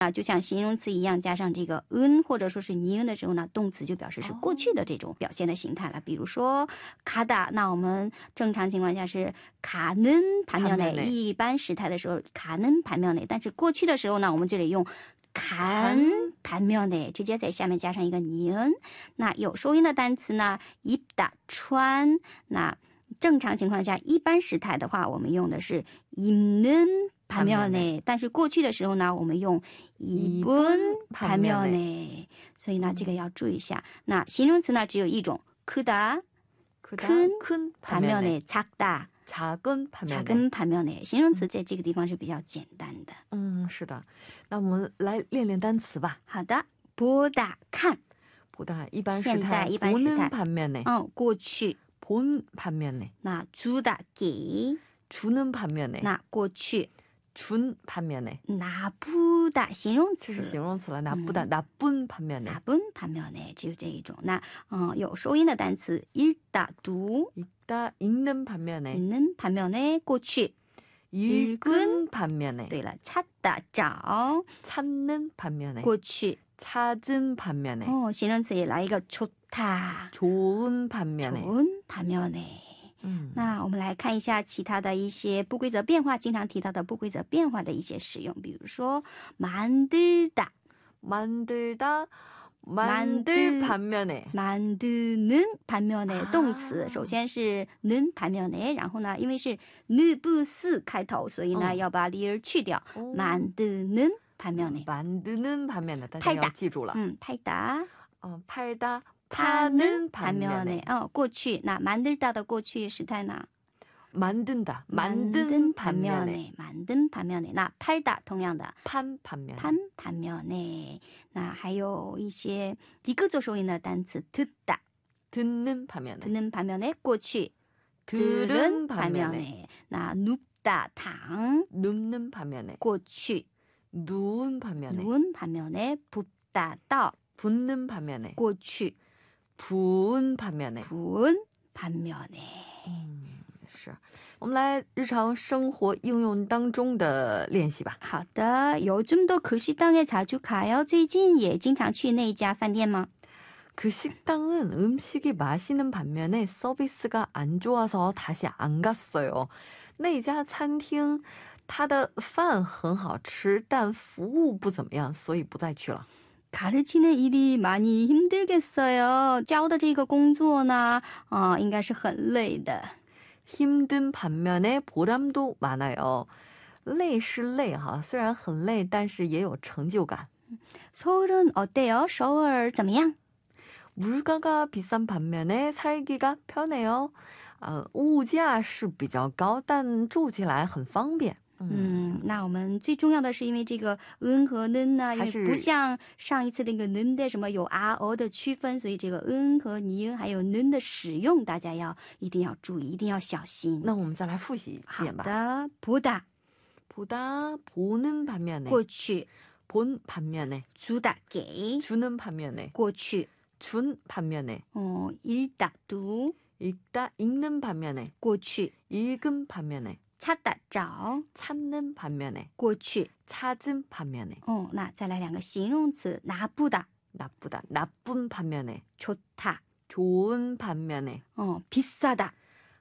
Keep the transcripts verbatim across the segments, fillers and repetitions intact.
啊，就像形容词一样加上这个은或者说是니은的时候呢，动词就表示是过去的这种表现的形态了。比如说가다，那我们正常情况下是가는 반면에，一般时态的时候가는 반면에，但是过去的时候呢，我们这里用간 반면에，直接在下面加上一个니은。那有收音的单词呢，입다穿，那正常情况下一般时态的话，我们用的是입는 반면에，但是过去的时候呢，我们用입은 반면에，所以呢，这个要注意一下。那形容词呢，只有一种，크다，큰 반면에 작다，작은 반면에，形容词在这个地方是比较简单的。 嗯，是的。那我们来练练单词吧。 好的，보다看， 보다一般时态，보는 반면에， 嗯，过去。 본 반면에， 那주다给， 주는 반면에， 那过去。 준 반면에， 나쁘다形容词， 这是形容词了。나쁘다， 나쁜 반면에， 나쁜 반면에只有这一种。那嗯，有收音的单词읽다读， 읽다 읽는 반면에， 읽는 반면에过去。 읽은 반면에， 对了，찾다找， 찾는 반면에， 过去。 찾은 반면에， 哦，形容词也来一个좋다， 좋은 반면에， 좋은 반면에。嗯，那我们来看一下其他的一些不规则变化，经常提到的不规则变化的一些使用，比如说만들다， 만들다， 만들 반면에， 만드는 반면에动词，首先是는 반면에，然后呢，因为是느不스开头，所以呢要把里儿去掉，만드는 반면에， 만드는 반면에， 大家要记住了。 嗯，팔다， 嗯，팔다。 파는 반면에， 哦，过去。那만들다的过去时态呢？ 만든다， 만든 반면에， 만든 반면에。 那팔다同样的 판 반면에， 판 반면에。 那还有一些一个做收音的单词 듣다， 듣는 반면에， 듣는 반면에过去 들은 반면에。 那눕다躺 눕는 반면에， 过去 누운 반면에， 누운 반면에 붓다到 붓는 반면에， 过去 부은 반면에， 부은 반면에。 嗯，是。我们来日常生活应用当中的练习吧。 好的，요즘도 그 식당에 자주 가요? 最近也经常去那家饭店吗？ 그 식당은 음식이 맛있는 반면에 서비스가 안 좋아서 다시 안 갔어요. 那家餐厅它的饭很好吃，但服务不怎么样，所以不再去了。 가르치는 일이 많이 힘들겠어요. 教的这个工作呢，啊，应该是很累的。 힘든 반면에 보람도 많아요. 累是累哈，虽然很累，但是也有成就感。 서울은 어때요? 서울 怎么样？ 물가가 비싼 반면에 살기가 편해요. 呃，物价是比较高，但住起来很方便。 嗯，那我们最重要的是因为这个은和는呢，因为不像上一次那个는的什么有啊哦的区分，所以这个은和니은还有는的使用，大家要一定要注意，一定要小心。 那我们再来复习一遍吧。 好的，보다 보다 보는 반면에 过去 본 반면에 주다给 주는 반면에 过去 준 반면에 어 읽다读 읽다 읽는 반면에 过去 읽은 반면에 찾다找 찾는 반면에 过去 찾은 반면에 哦，那再来两个形容词 나쁘다 나쁘다 나쁜 반면에 좋다 좋은 반면에 어 비싸다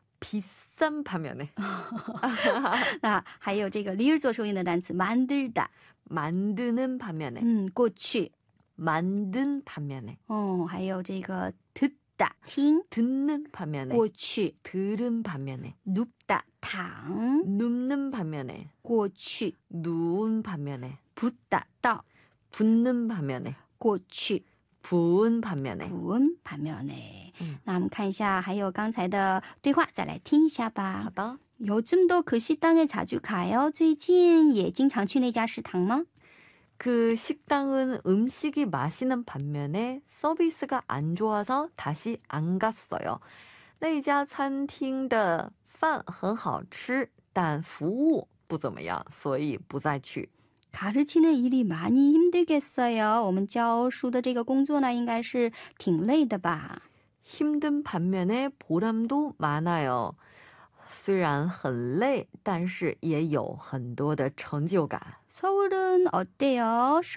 비싼 반면에 那还有这个里儿做收音的单词 만들다 만드는 반면에 嗯过去 만든 반면에 哦还有这个 듣다 听 듣는 반면에 过去 들은 반면에 눕다 躺 눕는 반면에 过去 누운 반면에 붓다 到 붓는 반면에 过去 부은 반면에 부은 반면에。 嗯， 那我们看一下还有刚才的对话，再来听一下吧。 好的。 요즘도 그 식당에 자주 가요? 最近也经常去那家食堂吗？ 그 식당은 음식이 맛있는 반면에 서비스가 안 좋아서 다시 안 갔어요. 那家餐厅的饭很好吃，但服务不怎么样，所以不再去。 가르치는 일이 많이 힘들겠어요. 我们教书的这个工作呢，应该是挺累的吧？ 힘든 반면에 보람도 많아요. 虽然很累，但是也有很多的成就感。 서울은 어때요?